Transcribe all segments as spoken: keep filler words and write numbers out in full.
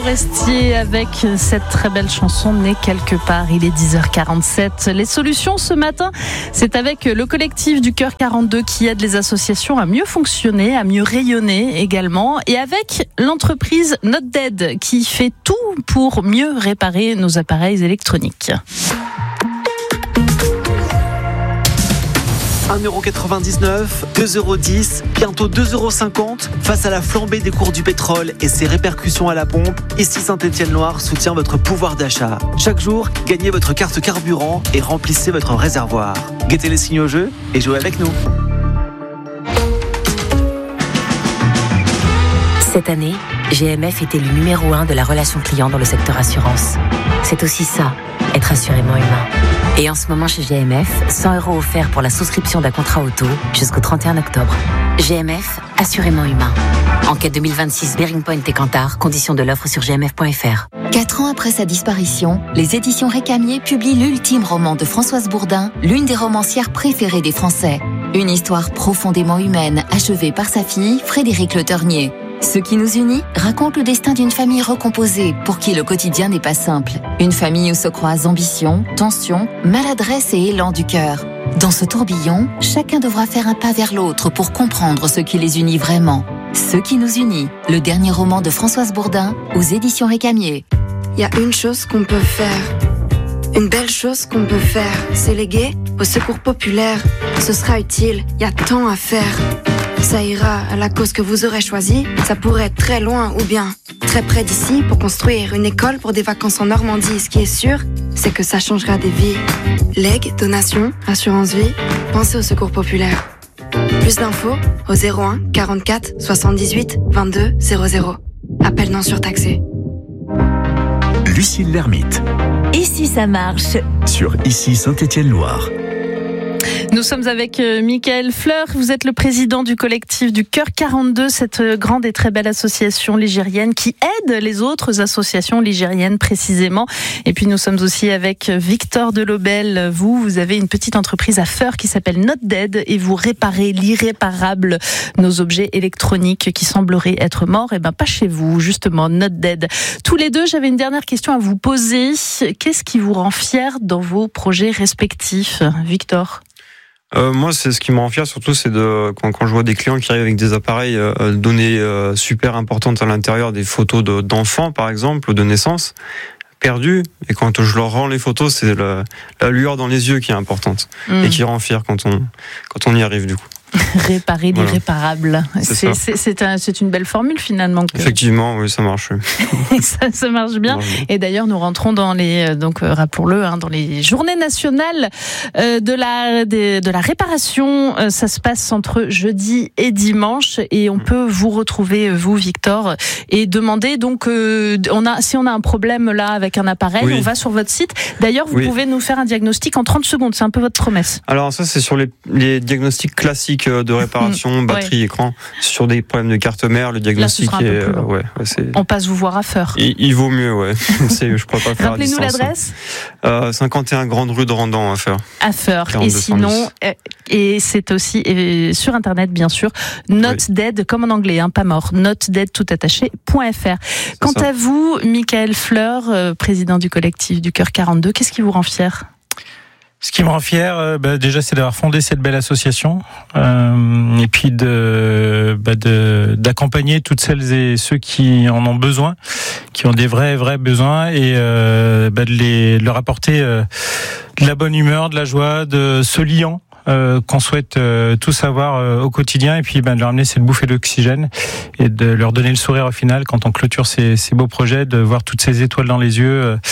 Restiez avec cette très belle chanson Née quelque part. Il est dix heures quarante-sept. Les solutions ce matin, c'est avec le collectif du Cœur quarante-deux qui aide les associations à mieux fonctionner, à mieux rayonner également, et avec l'entreprise NotDead qui fait tout pour mieux réparer nos appareils électroniques. un euro quatre-vingt-dix-neuf, deux euros dix, bientôt deux euros cinquante. Face à la flambée des cours du pétrole et ses répercussions à la pompe, ici Saint-Étienne-Loire soutient votre pouvoir d'achat. Chaque jour, gagnez votre carte carburant et remplissez votre réservoir. Guettez les signes au jeu et jouez avec nous. Cette année, G M F est élu numéro un de la relation client dans le secteur assurance. C'est aussi ça, être assurément humain. Et en ce moment chez G M F, cent euros offerts pour la souscription d'un contrat auto jusqu'au trente et un octobre. G M F, assurément humain. Enquête deux mille vingt-six, Bearing Point et Kantar, conditions de l'offre sur g m f point f r. Quatre ans après sa disparition, les éditions Récamier publient l'ultime roman de Françoise Bourdin, l'une des romancières préférées des Français. Une histoire profondément humaine, achevée par sa fille, Frédéric Le Ternier. Ce qui nous unit raconte le destin d'une famille recomposée pour qui le quotidien n'est pas simple. Une famille où se croisent ambition, tension, maladresse et élan du cœur. Dans ce tourbillon, chacun devra faire un pas vers l'autre pour comprendre ce qui les unit vraiment. Ce qui nous unit, le dernier roman de Françoise Bourdin aux éditions Récamier. Il y a une chose qu'on peut faire, une belle chose qu'on peut faire, c'est léguer au secours populaire. Ce sera utile, il y a tant à faire. Ça ira à la cause que vous aurez choisie. Ça pourrait être très loin ou bien très près d'ici pour construire une école pour des vacances en Normandie. Ce qui est sûr, c'est que ça changera des vies. Legs, donations, assurance vie, pensez au secours populaire. Plus d'infos au zéro un quarante-quatre soixante-dix-huit vingt-deux zéro zéro. Appel non surtaxé. Lucille Lermite. Ici ça marche. Sur Ici Saint-Étienne-Loire. Nous sommes avec Michael Fleur, vous êtes le président du collectif du Cœur quarante-deux, cette grande et très belle association ligérienne qui aide les autres associations ligériennes précisément. Et puis nous sommes aussi avec Victor Delobel. Vous, vous avez une petite entreprise à Feur qui s'appelle NotDead et vous réparez l'irréparable, nos objets électroniques qui sembleraient être morts. Et ben pas chez vous, justement, NotDead. Tous les deux, j'avais une dernière question à vous poser. Qu'est-ce qui vous rend fier dans vos projets respectifs, Victor ? Euh, moi, c'est ce qui me rend fier surtout, c'est de quand, quand je vois des clients qui arrivent avec des appareils euh, données euh, super importantes à l'intérieur, des photos de, d'enfants par exemple, ou de naissance, perdues. Et quand je leur rends les photos, c'est la, la lueur dans les yeux qui est importante mmh. et qui rend fier quand on quand on y arrive du coup. Réparer voilà. l'irréparable. C'est, c'est, c'est, c'est, un, c'est une belle formule finalement. Que... Effectivement, oui, ça marche. ça, ça marche bien. Marche. Et d'ailleurs, nous rentrons dans les, donc euh, rappelons-le, hein, dans les journées nationales euh, de la de, de la réparation. Euh, ça se passe entre jeudi et dimanche, et on mmh. peut vous retrouver vous, Victor, et demander. Donc, euh, on a si on a un problème là avec un appareil, oui. on va sur votre site. D'ailleurs, vous oui. pouvez nous faire un diagnostic en trente secondes. C'est un peu votre promesse. Alors ça, c'est sur les, les diagnostics classiques de réparation, batterie, ouais. écran. Sur des problèmes de carte mère, le diagnostic Là, est, euh, ouais, ouais, c'est. On passe vous voir à Feur. Il, il vaut mieux, ouais. c'est, je pourrais pas faire. Rappelez-nous à distance, l'adresse. Euh, cinquante et un Grande Rue de Randan à Feur. À Feur. Et sinon, euh, et c'est aussi et sur internet bien sûr. NotDead oui. comme en anglais, hein, pas mort. NotDead tout attaché .fr. Quant ça. à vous, Michael Fleur, euh, président du collectif du Cœur quarante-deux, qu'est-ce qui vous rend fier ? Ce qui me rend fier, euh, bah, déjà, c'est d'avoir fondé cette belle association, euh, et puis de, bah, de d'accompagner toutes celles et ceux qui en ont besoin, qui ont des vrais vrais besoins, et euh, bah, de, les, de leur apporter euh, de la bonne humeur, de la joie, de ce liant euh, qu'on souhaite euh, tous avoir euh, au quotidien, et puis bah, de leur amener cette bouffée d'oxygène et de leur donner le sourire au final quand on clôture ces, ces beaux projets, de voir toutes ces étoiles dans les yeux, euh,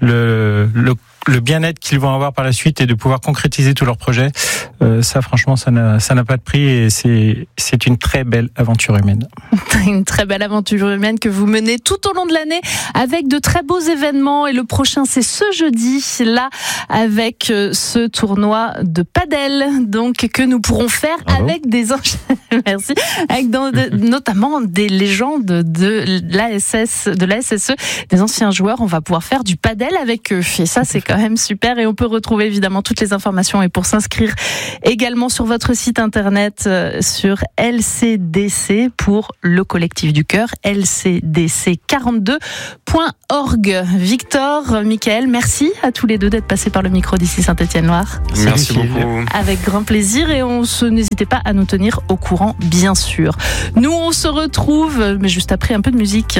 le, le le bien-être qu'ils vont avoir par la suite et de pouvoir concrétiser tous leurs projets. Euh, ça, franchement, ça n'a, ça n'a pas de prix, et c'est, c'est une très belle aventure humaine. Une très belle aventure humaine que vous menez tout au long de l'année avec de très beaux événements. Et le prochain, c'est ce jeudi, là, avec ce tournoi de padel, donc, que nous pourrons faire Bravo. avec des encha... Merci. Avec dans, de, notamment des légendes de l'A S S, de l'A S S E, des anciens joueurs. On va pouvoir faire du padel avec eux. Et ça, c'est quand quand même super. Et on peut retrouver évidemment toutes les informations et pour s'inscrire également sur votre site internet sur L C D C pour le collectif du cœur, L C D C quarante-deux point org. Victor, Mickaël, merci à tous les deux d'être passés par le micro d'ici Saint-Étienne-Loire. Merci beaucoup. Avec grand plaisir et on se n'hésitez pas à nous tenir au courant, bien sûr. Nous, on se retrouve, mais juste après un peu de musique.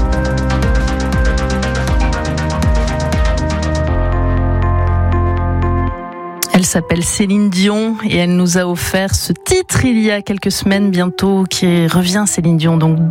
Elle s'appelle Céline Dion et elle nous a offert ce titre il y a quelques semaines bientôt qui revient Céline Dion donc